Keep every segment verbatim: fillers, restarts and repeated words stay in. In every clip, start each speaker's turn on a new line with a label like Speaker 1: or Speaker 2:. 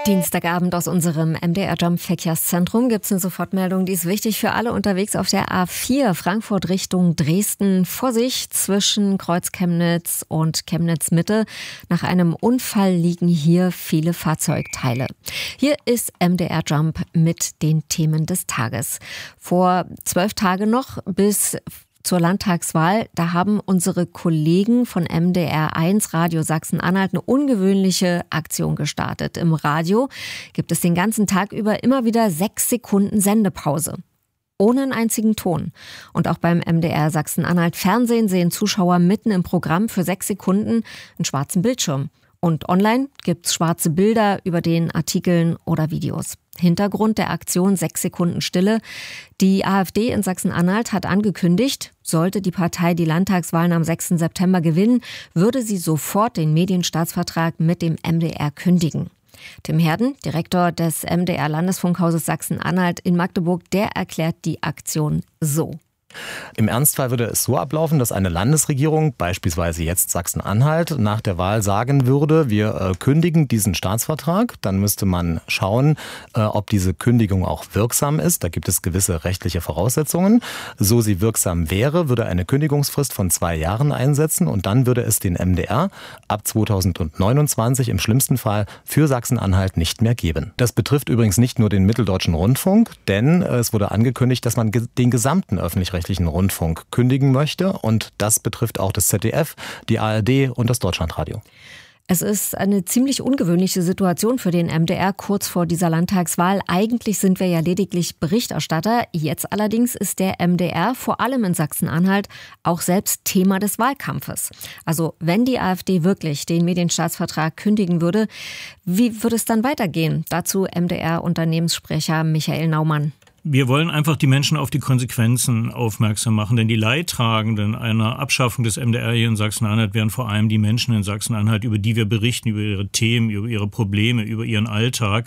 Speaker 1: Dienstagabend aus unserem M D R-Jump-Verkehrszentrum gibt es eine Sofortmeldung, die ist wichtig für alle unterwegs auf der A vier Frankfurt Richtung Dresden. Vorsicht zwischen Kreuz Chemnitz und Chemnitz Mitte. Nach einem Unfall liegen hier viele Fahrzeugteile. Hier ist M D R-Jump mit den Themen des Tages. Vor zwölf Tagen noch bis zur Landtagswahl, da haben unsere Kollegen von M D R eins Radio Sachsen-Anhalt eine ungewöhnliche Aktion gestartet. Im Radio gibt es den ganzen Tag über immer wieder sechs Sekunden Sendepause. Ohne einen einzigen Ton. Und auch beim M D R Sachsen-Anhalt Fernsehen sehen Zuschauer mitten im Programm für sechs Sekunden einen schwarzen Bildschirm. Und online gibt's schwarze Bilder über den Artikeln oder Videos. Hintergrund der Aktion sechs Sekunden Stille. Die AfD in Sachsen-Anhalt hat angekündigt, sollte die Partei die Landtagswahlen am sechsten September gewinnen, würde sie sofort den Medienstaatsvertrag mit dem M D R kündigen. Tim Herden, Direktor des M D R-Landesfunkhauses Sachsen-Anhalt in Magdeburg, der erklärt die Aktion so.
Speaker 2: Im Ernstfall würde es so ablaufen, dass eine Landesregierung, beispielsweise jetzt Sachsen-Anhalt, nach der Wahl sagen würde, wir äh, kündigen diesen Staatsvertrag. Dann müsste man schauen, äh, ob diese Kündigung auch wirksam ist. Da gibt es gewisse rechtliche Voraussetzungen. So sie wirksam wäre, würde eine Kündigungsfrist von zwei Jahren einsetzen und dann würde es den M D R ab zweitausendneunundzwanzig im schlimmsten Fall für Sachsen-Anhalt nicht mehr geben. Das betrifft übrigens nicht nur den Mitteldeutschen Rundfunk, denn äh, es wurde angekündigt, dass man ge- den gesamten öffentlich-rechtlichen Rundfunk kündigen möchte und das betrifft auch das Z D F, die A R D und das Deutschlandradio.
Speaker 1: Es ist eine ziemlich ungewöhnliche Situation für den M D R kurz vor dieser Landtagswahl. Eigentlich sind wir ja lediglich Berichterstatter. Jetzt allerdings ist der M D R vor allem in Sachsen-Anhalt auch selbst Thema des Wahlkampfes. Also wenn die AfD wirklich den Medienstaatsvertrag kündigen würde, wie würde es dann weitergehen? Dazu M D R-Unternehmenssprecher Michael Naumann.
Speaker 3: Wir wollen einfach die Menschen auf die Konsequenzen aufmerksam machen, denn die Leidtragenden einer Abschaffung des M D R hier in Sachsen-Anhalt wären vor allem die Menschen in Sachsen-Anhalt, über die wir berichten, über ihre Themen, über ihre Probleme, über ihren Alltag.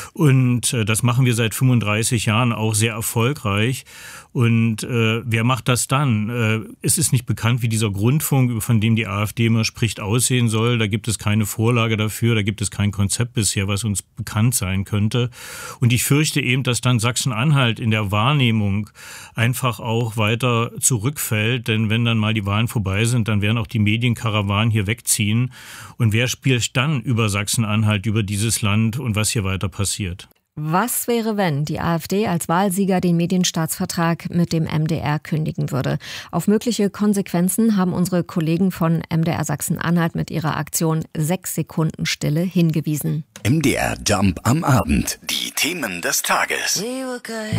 Speaker 3: Und äh, das machen wir seit fünfunddreißig Jahren auch sehr erfolgreich. Und äh, wer macht das dann? Äh, es ist nicht bekannt, wie dieser Grundfunk, von dem die AfD immer spricht, aussehen soll. Da gibt es keine Vorlage dafür, da gibt es kein Konzept bisher, was uns bekannt sein könnte. Und ich fürchte eben, dass dann Sachsen-Anhalt in der Wahrnehmung einfach auch weiter zurückfällt, denn wenn dann mal die Wahlen vorbei sind, dann werden auch die Medienkarawanen hier wegziehen. Und wer spielt dann über Sachsen-Anhalt, über dieses Land und was hier weiter passiert?
Speaker 1: Was wäre, wenn die AfD als Wahlsieger den Medienstaatsvertrag mit dem M D R kündigen würde? Auf mögliche Konsequenzen haben unsere Kollegen von M D R Sachsen-Anhalt mit ihrer Aktion sechs Sekunden Stille hingewiesen.
Speaker 4: M D R Jump am Abend. Die Themen des Tages.
Speaker 5: We were good.